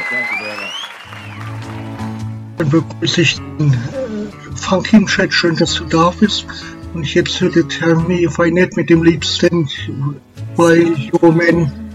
Dann begrüße ich den Frank im Chat, schön, dass du da bist. Und jetzt der Termin, if I net mit dem liebsten bei Your Man